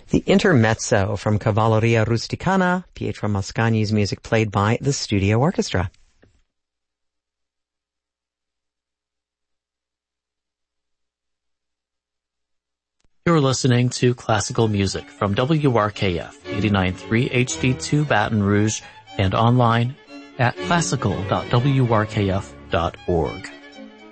The Intermezzo from Cavalleria Rusticana, Pietro Mascagni's music played by the Studio Orchestra. You're listening to classical music from WRKF 89.3 HD2 Baton Rouge and online at classical.wrkf.org.